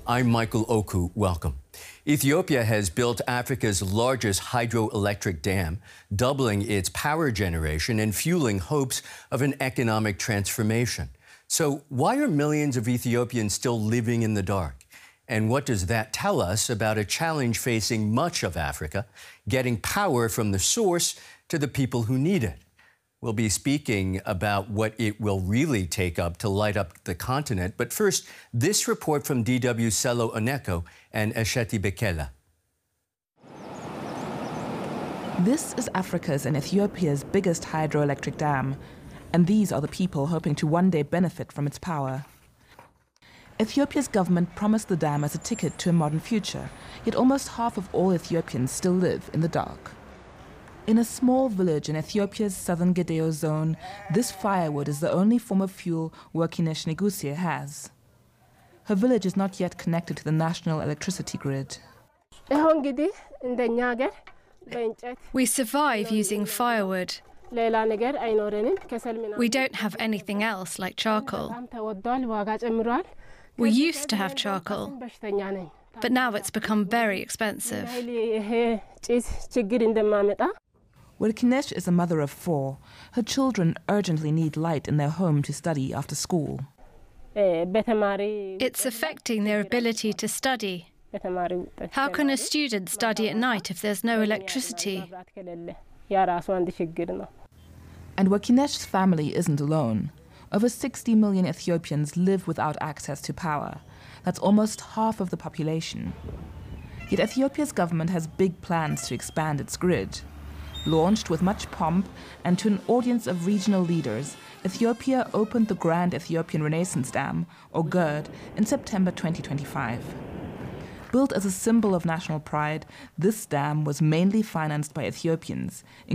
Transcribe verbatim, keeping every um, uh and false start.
I'm Michael Oku. Welcome. Ethiopia has built Africa's largest hydroelectric dam, doubling its power generation and fueling hopes of an economic transformation. So why are millions of Ethiopians still living in the dark? And what does that tell us about a challenge facing much of Africa, getting power from the source to the people who need it? We'll be speaking about what it will really take up to light up the continent. But first, this report from D W's Selo Oneko and Esheti Bekela. This is Africa's and Ethiopia's biggest hydroelectric dam, and these are the people hoping to one day benefit from its power. Ethiopia's government promised the dam as a ticket to a modern future, yet almost half of all Ethiopians still live in the dark. In a small village in Ethiopia's southern Gedeo zone, this firewood is the only form of fuel Workinesh Negusie has. Her village is not yet connected to the national electricity grid. We survive using firewood. We don't have anything else like charcoal. We used to have charcoal, but now it's become very expensive. Workinesh is a mother of four. Her children urgently need light in their home to study after school. It's affecting their ability to study. How can a student study at night if there's no electricity? And Workinesh's family isn't alone. Over sixty million Ethiopians live without access to power. That's almost half of the population. Yet Ethiopia's government has big plans to expand its grid. Launched with much pomp and to an audience of regional leaders, Ethiopia opened the Grand Ethiopian Renaissance Dam, or GERD, in September twenty twenty-five. Built as a symbol of national pride, this dam was mainly financed by Ethiopians,